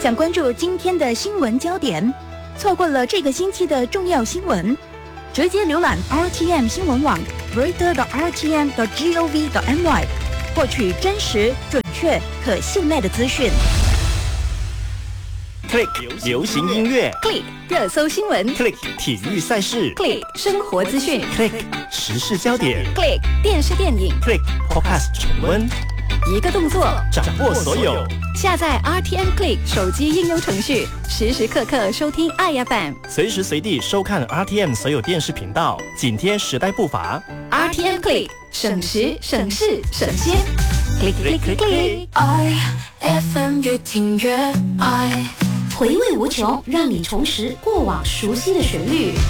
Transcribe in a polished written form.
想关注今天的新闻焦点，错过了这个星期的重要新闻，直接浏览 RTM 新闻网 reader.rtm.gov.my， 获取真实、准确、可信赖的资讯。 Click 流行音乐 Click 热搜新闻 ，Click 体育赛事 ，Click 生活资讯 ，Click 时事焦点 ，Click 电视电影 ，Click Podcast 重温， 一个动作掌握所有。 下载 RTM Click 手机应用程序，时时刻刻收听爱 FM， 随时随地收看 RTM 所有电视频道，紧贴时代步伐。 RTM Click 省时省事省心 ，Click Click Click Click， 爱 FM 越听越爱。 回味无穷，让你重拾过往熟悉的旋律。